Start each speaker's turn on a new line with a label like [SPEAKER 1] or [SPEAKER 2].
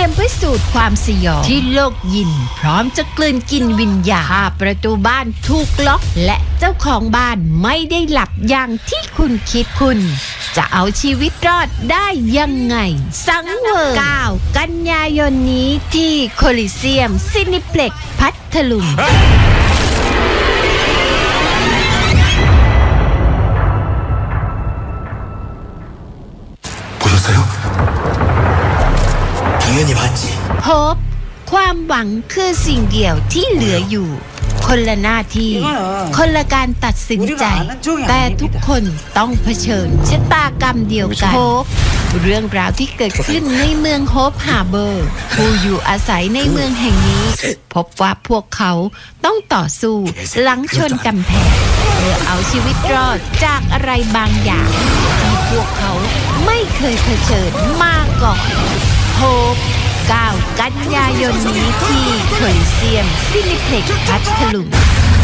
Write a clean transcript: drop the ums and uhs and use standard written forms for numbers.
[SPEAKER 1] ยมพิสูจน์ความสยองที่โลกยินพร้อมจะกลืนกินวิญญาณประตูบ้านถูกล็อกและเจ้าของบ้านไม่ได้หลับอย่างที่คุณคิดคุณจะเอาชีวิตรอดได้ยังไงสังเวย9 กันยายนนี้ที่โคลิเซียมซินิเพล็กซ์พัทลุงโฮปความหวังคือสิ่งเดียวที่เหลืออยู่คนละหน้าที่คนละการตัดสินใจแต่ทุกคนต้องเผชิญชะตากรรมเดียวกันโฮปเรื่องราวที่เกิดขึ้นในเมืองโฮปฮาร์เบอร์ผู้อยู่อาศัยในเมืองแห่งนี้พบว่าพวกเขาต้องต่อสู้หลังชนกำแพงเพื่อเอาชีวิตรอดจากอะไรบางอย่างที่พวกเขาไม่เคยเผชิญมาก่อนโฮป9 กันยายนนี้ที่โคลิเซียมซินิเพล็กซ์พัทลุง